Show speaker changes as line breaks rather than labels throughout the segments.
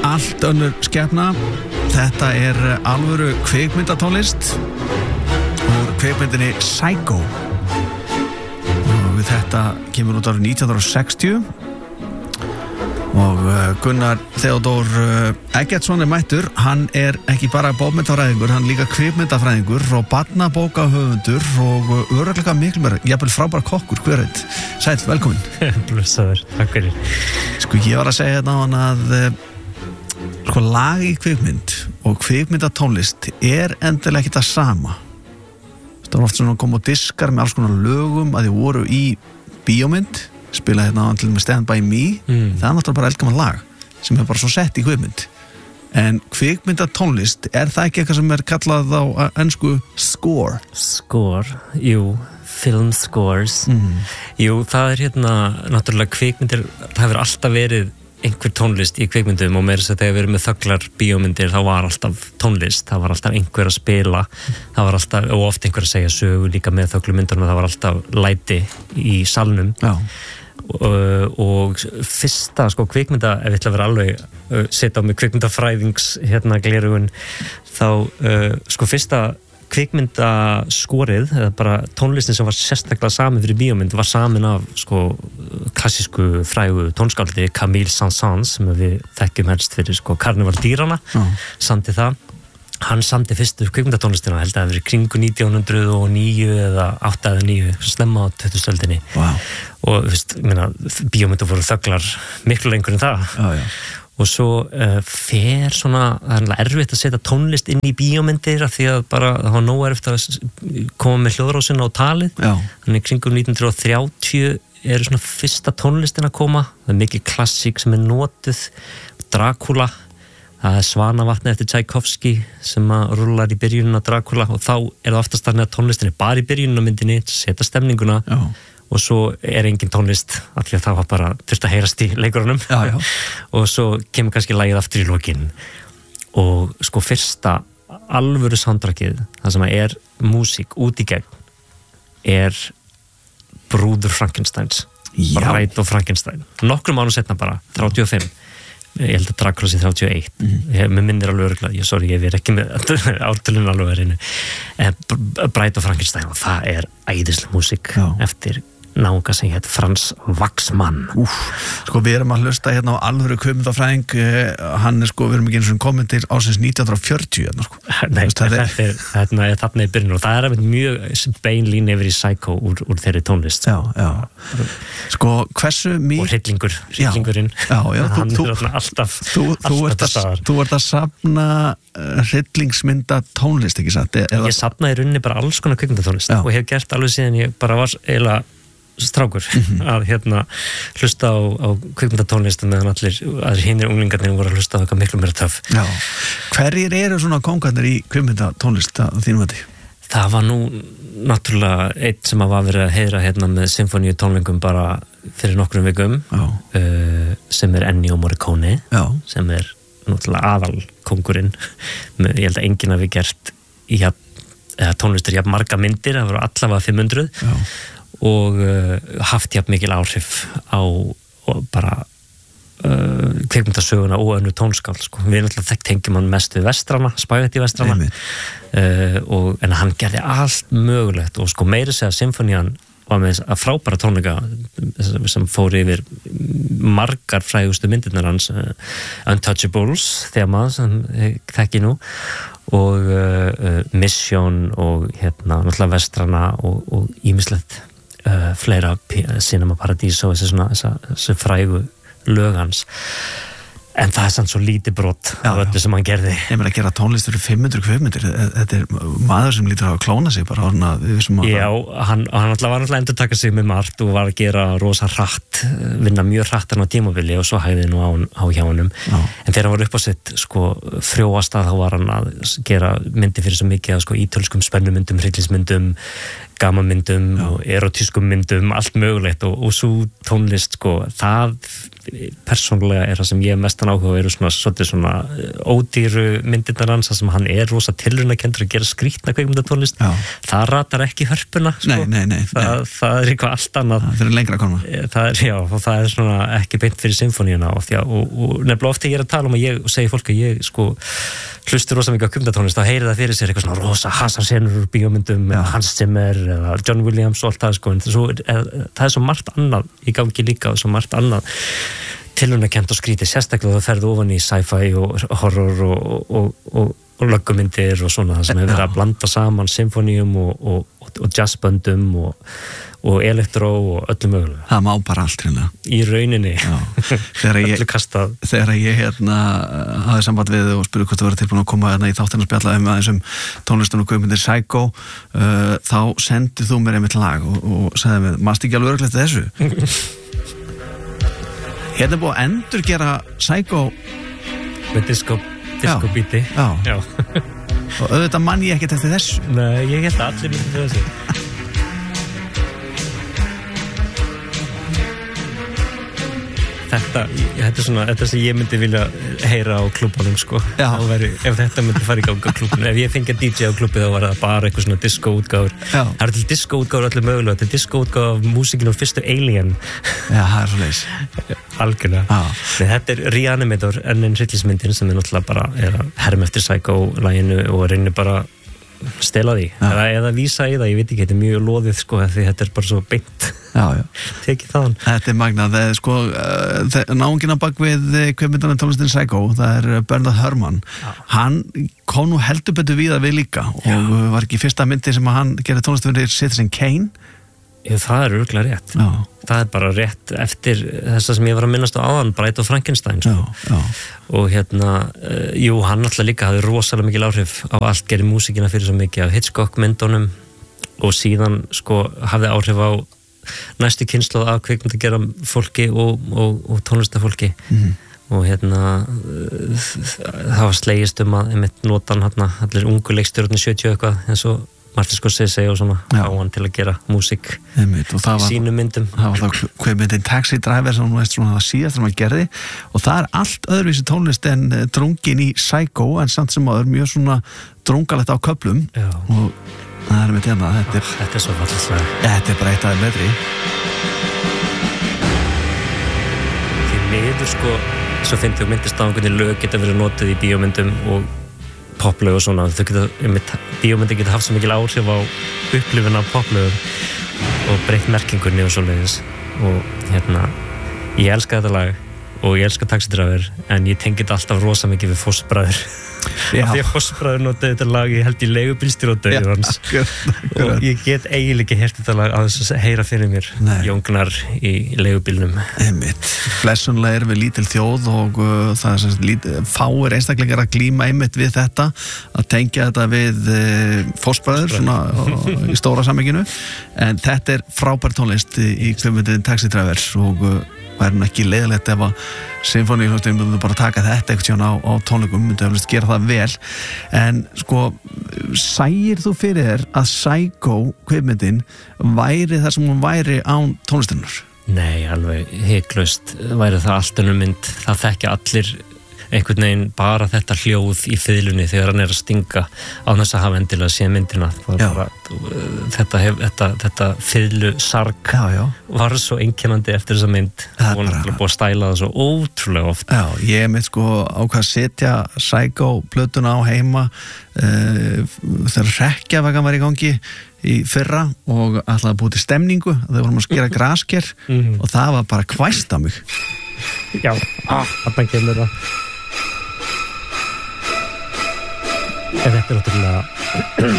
allt önnur skepna. Þetta alvöru kvikmyndatónlist úr kvikmyndinni Psycho. Og þetta kemur út árið 1960 og Gunnar Theodór Eggertsson mættur. Hann ekki bara bókmyndafræðingur, hann líka kvikmyndafræðingur og barnabókahöfundur og örugglega miklu meira, jafnvel frábær kokkur, hver veit. Sæll, velkomin.
Blessaður, takk fyrir.
Sko, ég var að segja hérna á hann að lag í kvikmynd og kvikmyndatónlist endilega ekki það sama. Það var oft svona að koma á diskar með alls konar lögum að þið voru í bíómynd, spila hérna á til með Stand By Me. Það náttúrulega bara eldgaman lag sem bara svo sett í kvikmynd. En kvikmyndatónlist, það ekki eitthvað sem kallað á ensku score?
Score, jú, film scores. Jú, það hérna náttúrulega kvikmyndir, það hefur alltaf verið einhver tónlist í kvikmyndum og meira þess að þegar við erum með þögglar bíómyndir þá var alltaf tónlist, það var alltaf einhver að spila, það var alltaf, og oft einhver að segja sögu líka með þögglumyndunum, það var alltaf læti í salnum. Já. Og fyrsta kvikmynda, ef ég ætla að vera alveg setja á mig kvikmyndafræðings glerugun, þá fyrsta kvikmyndaskorið eða bara tónlistin sem var sérstaklega samin fyrir bíómynd var samin af klassísku frægu tónskáldi Camille Saint-Saëns sem við þekkjum helst fyrir Karneval dýrana. Samdi það. Hann samdi fyrstu kvikmyndatónlistina, held að það verið kringu 1909 eða 8 eða 9, snemma á 20. öldinni. Og bíómyndu voru þögglar miklu lengur en það. Og svo fer svona, það erfitt að setja tónlist inn í bíómyndir af því að bara það var nóg erfitt að koma með hljóðrásina á talið. Þannig kringum 1930 svona fyrsta tónlistin að koma. Það mikið klassík sem notuð, Dracula. Það Svanavatni eftir Tchaikovsky sem að rúlar í byrjunum á Dracula og þá það oftast þannig að tónlistin bara í byrjunum á myndinni, setja stemninguna. Og svo engin tónlist af því að það var bara þurft að heyrast í leikurunum. Og svo kemur kannski lagið aftur í lokin. Og fyrsta alvöru soundtrackið, það sem músík út í gegn, Brúður Frankensteins. Bride of Frankenstein. Nokkrum árum setna bara, 35. Ég held að Dracula sé 31. Mér minnir alveg örugglega, ég er ekki með ártölun alveg verinu. Bride of Frankenstein og það æðisleg músík eftir náunga sem hétt Franz Waxman. Við erum að hlusta hérna á alvöru kvikmyndafræðing. Hann við erum ekki eins og komin til ársins 1940 Nei, þetta þarna í byrjun og það mjög beinlín yfir í Psycho úr þeirri tónlist.
Hversu
og hryllingurinn. Hann alltaf
Þú ert að safna hryllingsmynda tónlist, ekki satt?
Ég safnaði í rauninni bara alls konar kvikmyndatónlist og hef gert alveg síðan ég bara var eiginlega strákur að hlusta á kvikmyndatónlist meðan allir hinir unglingarnir voru að hlusta á eitthvað miklu meira töff.
Hverjir eru svona kóngarnir í kvikmyndatónlist að þínum vati?
Það var nú náttúrulega einn sem var verið að heyra með symfóníu tónlingum bara fyrir nokkrum vikum sem Ennio Morricone sem náttúrulega aðal kóngurinn. Ég held að enginn hafi gert tónlistir jafn marga myndir, það voru allavega 500 og haft jafn mikil áhrif á bara kvikmyndasöguna og önnur tónskáld. Við náttúrulega tengjum hann mest við vestrana, spaghetti vestrana en hann gerði allt mögulegt og meira segja symfónían var með frábæra tónleika sem fór yfir margar frægustu myndirnar hans, Untouchables þema sem þekki nú og Mission og náttúrulega vestrana og ýmislegt fleira, Cinema Paradiso og þessi frægu lög hans. En það samt svo lítið brot af öllu sem hann gerði. Ég meina að gera tónlist fyrir 500 kvikmyndir, þetta maður sem lítur að klóna sig bara Já, hann var alltaf endurtaka sig með margt og var að gera rosa hratt, vinna mjög hratt á tímabili og svo hægði nú á hjá honum. En þegar hann var upp á sitt frjóasta þá var hann að gera myndi fyrir svo mikið ítölskum spennumyndum, hryllingsmyndum, gamanmyndum og erotískum myndum, allt mögulegt og svo tónlist sko, það persónulega er það sem ég mestan áhuga eru svona ódýru myndirnar hans sem hann rosa tilraunakendur að gera skrýtna kvikmyndatónlist það ratar ekki hörpuna sko.
Nei.
Það eitthvað allt annað
það lengra að koma
og það svona ekki beint fyrir symfóníuna og nefnilega ofta ég að tala að ég segi fólk að ég sko hlusti rosa mikið á kvikmyndatónlist þá heyri það fyrir sér eitthvað svona rosa hasansenur úr bíómyndum Hans Zimmer eða John Williams og allt það sko en það svo margt annað í gangi líka og svo margt annað tilraunakent og skrítið sérstaklega þú ferð ofan í sci-fi og horror og löggumyndir og svona það sem hefur verið að blanda saman symfóníum og jazzböndum og elektró og öllu mögulega.
Það má bara allt hérna. Í
rauninni. Öllu kastað.
Þegar ég hafði samband við og spurði hvort þú verið tilbúin að koma í þáttina að spjalla aðeins tónlistunum og kvikmyndir Psycho þá sendið þú mér einmitt lag og sagði mér, mást ekki alveg örugglega eftir þessu? Hérna búið að endurgera Psycho
með disco-bíti Já.
Og auðvitað mann ég ekkert eftir þessu
Nei, ég held að allir myndi þessu Þetta sem ég myndi vilja heyra á klubunum sko ef þetta myndi fara í gang á klubunum ef ég fengi að DJ á klubi þá var það bara eitthvað svona disco-útgáfur það eru til disco-útgáfur allir mögulega þetta er disco-útgáf af músíkinu og fyrstu Alien
það er svo leys
algjörlega þetta er Reanimator enn hryllismyndin sem er náttúrulega bara að herma eftir Psycho-læginu og reynir bara stela því eða vísa í það, ég veit ekki, þetta er mjög loðið sko því þetta er bara svo beint tekið þaðan.
Þetta er magnað það er sko, náungina bak við kvikmyndarinn tónlistin Psycho, það er Bernard Herrmann, hann kom nú heldur betur við að við líka og var ekki fyrsta myndi sem að hann gerði tónlistin fyrir Citizen Kane
það er örugglega rétt það er bara rétt eftir þess sem ég var að minnast á áðan Bride of Frankenstein sko. Og jú, hann alltaf líka hafði rosalega mikil áhrif á allt gerði músíkina fyrir svo mikið af Hitchcock myndunum og síðan sko hafði áhrif á næstu kynslóð af kvikmyndagera fólki og tónlistafólki og það var slegist að einmitt notan allir ungu leikstjórnir 70 eitthvað eins og Martin Scorsese og svona á hann til að gera músík í sínum myndum
það var það kveikmyndin Taxi Driver sem veist svona það síðast sem hann gerði og það er allt öðruvísi tónlist en drungin í Psycho en samt sem áður mjög svona drungalegt á köflum og það er með þetta
er svo fallislega
þetta er bara eitt aðeins betri
því miður sko svo finnst þú myndist á einhvern lög geta verið notið í bíómyndum og poplög og svona, bíómyndi geta haft svo mikil áhrif á upplifun af poplögum og breytt merkingunni og svoleiðis og ég elska þetta lag og ég elska Taxi Driver en ég tengi þetta alltaf rosa mikið við Fossbræður af því að Fossbræður notaði þetta lag ég held í leigubílstjóra og döðu hans og ég get eiginlega ekki heyrt þetta lag að þess að heyra fyrir mér Jóngnar í leigubílnum
Blessunlega erum við lítil þjóð og það er fáir einstaklingar að glíma einmitt við þetta að tengja þetta við Fossbræður svona í stóra sammenginu en þetta er frábær tónlist í kvikmyndinni Taxi Driver og væri ekki leiðilegt ef að symfóníuhljómsveitin myndi bara taka þetta eitthvað á tónleikum, myndi að gera það vel en sko sæir þú fyrir þér að Psycho kvikmyndin væri það sem hún væri án tónlistinnar?
Nei, alveg hiklaust væri það allt önnur mynd, það þekkja allir einhvern veginn bara þetta hljóð í fiðlunni þegar hann er að stinga á þess að hafa endilega séð myndina bara, þetta fiðlu sarg var svo einkennandi eftir þessa mynd og hann er búið að stæla það svo ótrúlega oft
ég með sko ákvað að setja Psycho plötuna á heima þegar hrekkjavagan var í gangi í fyrra og ætlaði að búið til stemningu þegar vorum að skera grasker og það var bara hvæst á mig
þarna kemur það en þetta er náttúrulega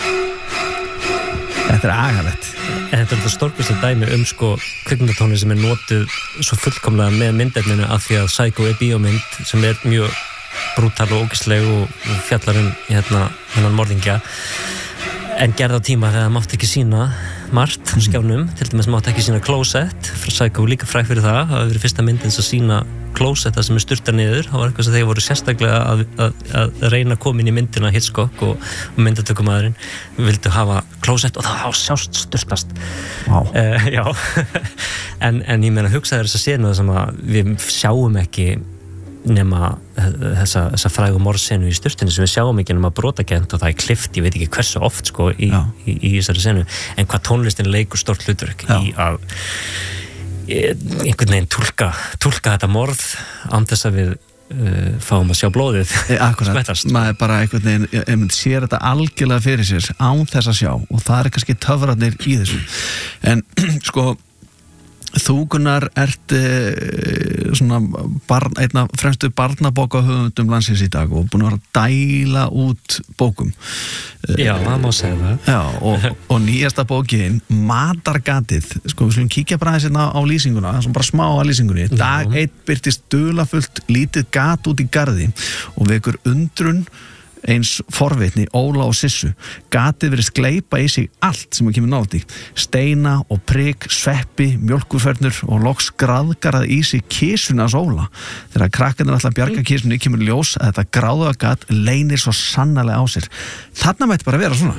þetta er agalegt
en þetta er þetta stórkvæmsta dæmi sko kvikmyndatónlist sem er notuð svo fullkomlega með myndefninu af því að Psycho er bíómynd sem er mjög brútal og ógeðsleg og fjallar hennan morðingja en gerð á tíma þegar það mátti ekki sína margt á skjánum, til dæmis mátti ekki sína Closet frá Psycho, líka fræg fyrir það hefur verið fyrsta myndin sem sína klósetta sem sturta niður, það var eitthvað sem þeir voru sérstaklega að reyna að koma inn í myndina Hitchcock og myndatökumaðurinn vildu hafa klósett og það sjást sturtast.
Wow.
Já, en ég meina hugsaði þess að senu sem að við sjáum ekki nema þessa frægu morðsenu í sturtinu sem við sjáum ekki nema brotakent og það klippt, ég veit ekki hversu oft sko í þessari senu, en hvað tónlistin leikur stórt hlutverk í að einhvern veginn túlka þetta morð án þess að við fáum að sjá blóðið
smettast. Maður bara einhvern veginn sér þetta algjörlega fyrir sér án þess að sjá og það er kannski töfrarnir í þessu en sko þú Gunnar ert svona einna fremstu barnabókahöfundum landsins í dag og búin að vera að dæla út bókum.
Já, það má segja það.
Já, og nýjasta bókin Matargatið, sko við slum kíkja bara aðeins á lýsinguna, svona bara smá að lýsingunni. Dag 1 birtist dularfullt lítið gat út í garði og vekur undrun eins forvitni, Óla og Sissu. Gatið verið skleipa í sig allt sem að kemur nálægt í. Steina og prik, sveppi, mjólkurfernur og loks graðgarað í sig kísuna hans Óla. Þegar krakkarnir ætla að bjarga kísunni kemur ljós að þetta gráðuga gat leynir svo sannarlega á sér. Þarna mætti bara vera svona.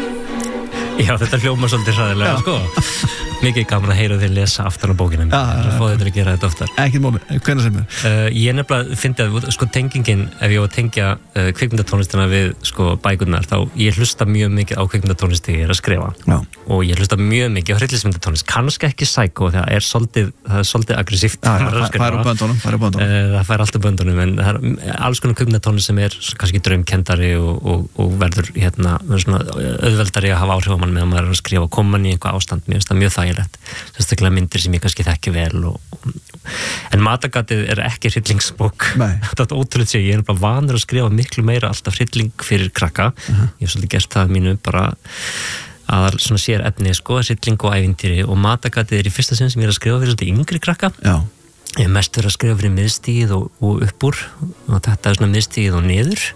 Já, þetta hljóma svolítið hræðilega, sko. Mikið gaman að heyra þér lesa aftan á bókina. Það er fóðið til að gera þetta oftar.
Ekki móli, hvernig sem er?
Ég nefnilega fyndi að, sko, tengingin, ef ég á að tengja kvikmyndatónlistina við, sko, bækurnar, þá ég hlusta mjög mikið á kvikmyndatónlisti ég er að skrifa. Já. Og ég hlusta mjög mikið á hryllismyndatónlist. Kannski ekki Psycho, það er svolítið aggressíft.
Það fær á böndunum.
Það fær alltaf böndunum, en það er alls konar kvikmyndatónlist sem er kannski draumkenndari og verður, svona auðveldari að hafa áhrif á mann meðan maður er að skrifa og koma í einhvað ástand. Mér finnst það mjög þægilegt, sérstaklega myndir sem ég kannski þekki vel en Matargatið er ekki hryllingsbók. Þetta er ótrúlega sér, ég er bara vanur að skrifa miklu meira alltaf hrylling fyrir krakka. Ég hef svolítið gert það mínu bara að svona sér efni, sko, hrylling og ævintýri og Matargatið er í fyrsta sinn sem ég er að skrifa fyrir svolítið yngri krakka. Já. Ég er mest verið að skrifa fyrir miðstigið og upp úr og þetta er svona miðstigið og niður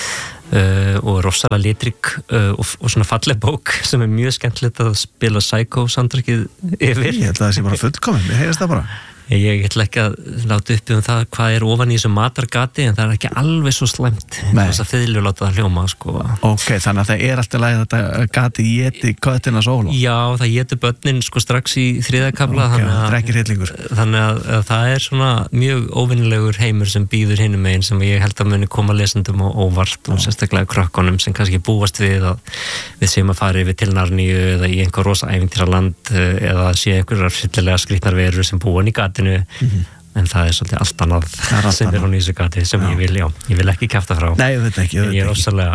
og rosalega litrík og svona falleg bók sem er mjög skemmtilegt að spila Psycho soundtrackið yfir.
Ég held að það sé bara fullkominn, ég heyrðist það bara.
Ég ætla ekki að láta uppi það hvað er ofan í þessu matargati en það er ekki alveg svo slæmt þess að fiðlu láta það hljóma, sko.
Ok, þannig að það er alltaf lægið þetta gati éti köttina sóla.
Já, það éti börnin sko strax í 3. kafla.
Ok, það er ekki hryllingur.
Þannig að það er svona mjög óvinnilegur heimur sem býður hinum megin sem ég held að muni koma lesendum á óvart og sérstaklega krökkunum sem kannski búast við að við séum að fara yfir til Narníu eða í einhver rosa ævintýraland eða sé einhverjar hryllilega skrýtnar verur sem búa í gatinu. En það er svolítið allt annað sem er á nýsu gati sem ég vil ekki kjafta frá.
Nei, ég veit ekki.
Ég er ósalega,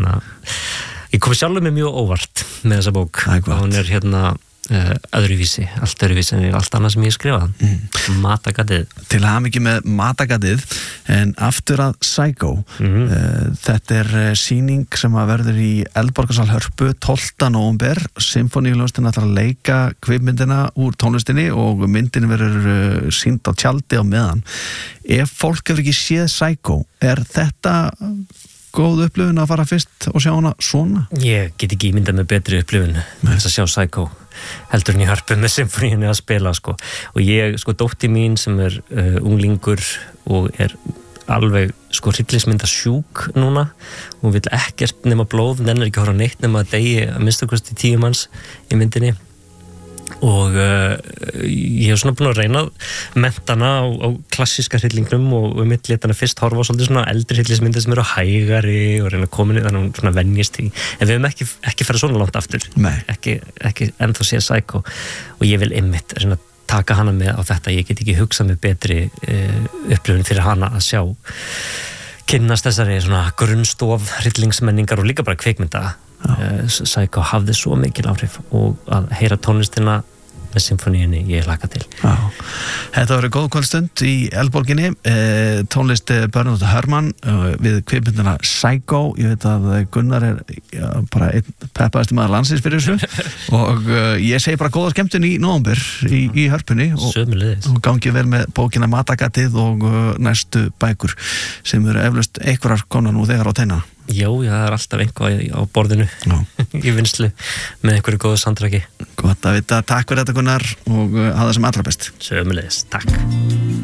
ég kom sjálfur mig mjög óvart með þessa bók. Hún er öðruvísi, allt öðruvísi en allt annað sem ég skrifaði. Matargatið.
Til hamingju með Matargatið, en aftur að Psycho. Þetta er sýning sem að verður í Eldborgarsal Hörpu 12. nóvember. Sinfoníuljónstin ætlar að leika kvikmyndina úr tónlistinni og myndin verður sýnd á tjaldi á meðan. Ef fólk hefur ekki séð Psycho, er þetta góð upplifun að fara fyrst og sjá hana svona?
Ég get ekki ímyndað með betri upplifun þess að sjá Psycho heldur en í Hörpu með symfóníunni að spila, sko. Og ég, sko, dóttir mín sem er unglingur og er alveg, sko, hryllingsmynda sjúk núna, hún vill ekkert nema blóð, nennir ekki að horfa neitt nema að degi að minnstakosti 10 manns í myndinni og ég hef svona búin að reyna mentana á klassíska hryllingnum og mitt letana fyrst horfa á svolítið svona eldri hryllingsmyndir sem eru hægari og reyna að koma inn þannig að hún svona venjist í, en við höfum ekki farið svona langt aftur. Ekki ennþá séð Psycho og ég vil einmitt reyna að taka hana með á þetta. Ég get ekki hugsað með betri upplifun fyrir hana að sjá kynnast þessari svona grunnstof hryllingsmenningar og líka bara kvikmynda. Psycho hafði svo mikil áhrif og að heyra tónlistina með symfóníunni, ég hlakka til.
Þetta verður góð kvöldstund í Eldborginni, tónlist Bernhard Hermann við kvikmyndina Psycho. Ég veit að Gunnar er bara einn peppaðasti maður landsins fyrir þessu og ég segi bara góða skemmtun í nóvember í Hörpunni og gangi vel með bókina Matargatið og næstu bækur sem eru eflaust einhverjar komna nú þegar á teina.
Já, það er alltaf einhvað á borðinu í vinslu með einhverju góðu soundtracki.
Gott að vita, takk fyrir þetta Gunnar og hafa það sem allra best.
Sömuleiðis, takk.